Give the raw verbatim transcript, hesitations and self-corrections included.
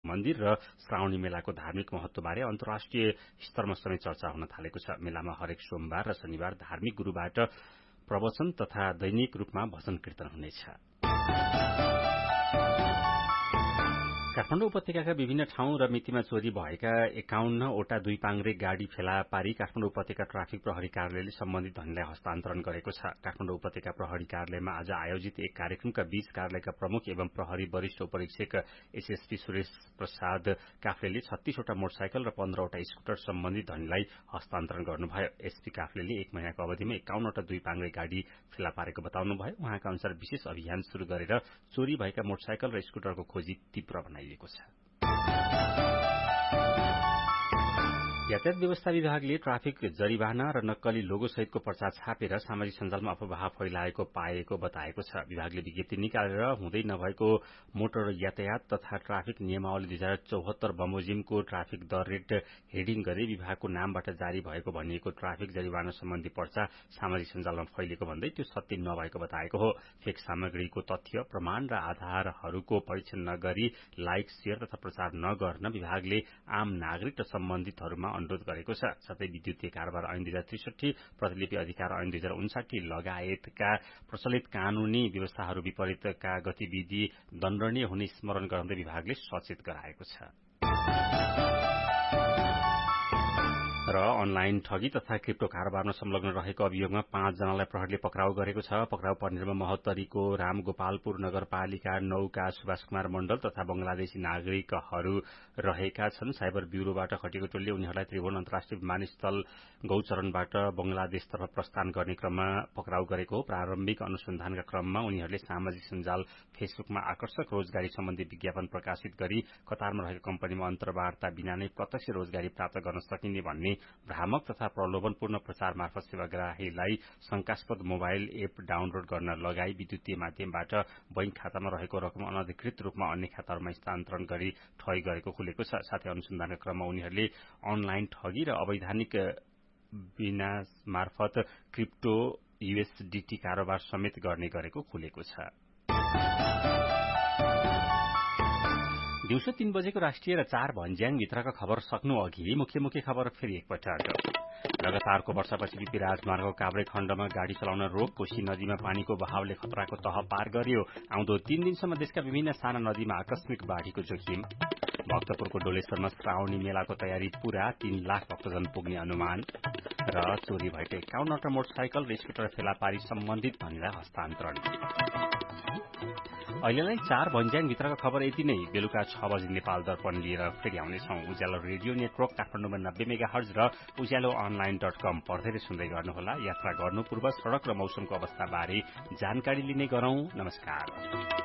मन्दिर र श्रावणी मेलाको धार्मिक महत्वबारे अन्तर्राष्ट्रिय स्तरमा समेत चर्चा हुन थालेको छ। मेलामा हरेक सोमबार र शनिबार धार्मिक गुरूबाट प्रवचन तथा दैनिक रूपमा भजन कीर्तन हुनेछ। काठमाडौँ उपत्यकाका विभिन्न ठाउँ र मितिमा चोरी भएका एकाउन्न वटा दुई पाङ्ग्रे गाड़ी फेला पारी काठमाडौँ उपत्यका ट्राफिक प्रहरी कार्यालयले सम्बन्धित धनीलाई हस्तान्तरण गरेको छ। काठमाडौँ उपत्यका प्रहरी कार्यालयमा आज आयोजित एक कार्यक्रमका बीच कार्यालयका प्रमुख एवं प्रहरी वरिष्ठ उपरीक्षक एसएसपी सुरेश प्रसाद काफ्लेले छत्तीसवटा मोटरसाइकल र पन्ध्रवटा स्कुटर सम्बन्धित धनीलाई हस्तान्तरण गर्नुभयो। एसपी काफ्लेले एक महिनाको अवधिमा एकाउन्नवटा दुई पाङ्ग्रे गाड़ी फेला पारेको बताउनुभयो। उहाँका अनुसार विशेष अभियान शुरू गरेर चोरी भएका मोटरसाइकल र स्कुटरको खोजी तीव्र बनाइयो। यातायात व्यवस्था विभागले ट्राफिक जरिवाना र नक्कली लोगो सहितको पर्चा छापेर सामाजिक सञ्जालमा अफवाह फैलाएको पाएको बताएको छ। विभागले विज्ञप्ति निकालेर हुँदै नभएको मोटर यातायात तथा ट्राफिक नियमावली दुई हजार चौहत्तर बमोजिमको ट्राफिक दर रेट हेडिङ गरी विभागको नामबाट जारी भएको भनिएको ट्राफिक जरिवाना सम्बन्धी पर्चा सामाजिक सञ्जालमा फैलिएको भन्दै त्यो सत्य नभएको बताएको हो। फेक सामग्रीको तथ्य प्रमाण र आधारहरूको परीक्षण नगरी लाइक शेयर तथा प्रचार नगर्न विभागले आम नागरिक र सम्बन्धितहरूमा अनुरोध गरेको छ। साथै विद्युतीय कारोबार ऐन दुई हजार त्रिसठी प्रतिलिपि अधिकार ऐन दुई हजार उन्साठी लगायतका प्रचलित कानूनी व्यवस्थाहरू विपरीतका गतिविधि दण्डनीय हुने स्मरण गराउँदै विभागले सचेत गराएको छ। र अनलाइन ठगी तथा क्रिप्टो कारोबारमा संलग्न रहेको अभियोगमा पाँच जनालाई प्रहरीले पक्राउ गरेको छ। पक्राउ पर्नेमा महोत्तरीको रामगोपालपुर नगरपालिका नौका सुभाष कुमार मण्डल तथा बंगलादेशी नागरिकहरू रहेका छन्। साइबर ब्यूरोबाट खटेको टोलीले उनीहरूलाई त्रिभुवन अन्तर्राष्ट्रिय विमानस्थल गौचरणबाट बंगलादेशतर्फ प्रस्थान गर्ने क्रममा पक्राउ गरेको हो। प्रारम्भिक अनुसन्धानका क्रममा उनीहरूले सामाजिक सञ्जाल फेसबुकमा आकर्षक रोजगारी सम्बन्धी विज्ञापन प्रकाशित गरी कतारमा रहेको कम्पनीमा अन्तर्वार्ता बिना नै प्रत्यक्ष रोजगारी प्राप्त गर्न सकिने भन्ने भ्रामक तथा प्रलोभनपूर्ण प्रचार मार्फत सेवाग्राहीलाई शंकास्पद मोबाइल एप डाउनलोड गर्न लगाई विद्युतीय माध्यमबाट बैंक खातामा रहेको रकम अनधिकृत रूपमा अन्य खाताहरूमा स्थानान्तरण गरी ठगी गरेको खुलेको छ। साथै अनुसन्धानका क्रममा उनीहरूले अनलाइन ठगी र अवैधानिक बिना मार्फत क्रिप्टो यूएसडीटी कारोबार समेत गर्ने गरेको खुलेको छ। दिउँसो तीन बजेको राष्ट्रिय र चार भन्ज्याङ भित्रका खबर सक्नु अघि मुख्य मुख्य खबर फेरि एकपटक। लगातारको वर्षापछि बीपी राजमार्गको काभ्रे खण्डमा गाड़ी चलाउन रोक। कोशी नदीमा पानीको बहावले खतराको तह पार गर्यो। आउँदो तीन दिनसम्म देशका विभिन्न साना नदीमा आकस्मिक बाढ़ीको जोखिम। भक्तपुरको डोलेश्वरमा श्रावणी मेलाको तयारी पूरा, तीन लाख भक्तजन पुग्ने अनुमान। र चोरी भएको एकाउन्नवटा मोटरसाइकल र स्कुटर फेला पारी सम्बन्धित धनीलाई हस्तान्तरण। अहिलेलाई चार भन्ज्याङ भित्रका खबर यति नै। बेलुका छ बजे नेपाल दर्पण लिएर फेरि आउनेछौं। उज्यालो रेडियो नेटवर्क काठमाडौँमा नब्बे मेगा हर्ज र उज्यालो अनलाइन डट कम पढ्दै सुन्दै गर्नुहोला। यात्रा गर्नु पूर्व सड़क र मौसमको अवस्था बारे जानकारी लिने गरौं। नमस्कार।